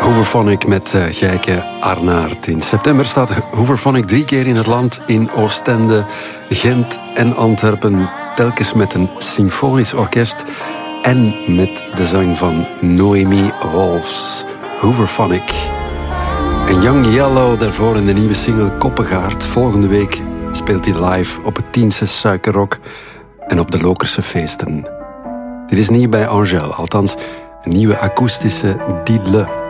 Hooverphonic met Gijke Arnaert. In september staat Hooverphonic 3 keer in het land. In Oostende, Gent en Antwerpen. Telkens met een symfonisch orkest. En met de zang van Noemi Wolfs. Hooverphonic. En Young Yellow daarvoor in de nieuwe single Koppengaard. Volgende week speelt hij live op het Tiense Suikerrok. En op de Lokerse feesten. Dit is nieuw bij Angèle. Althans, een nieuwe akoestische Didle.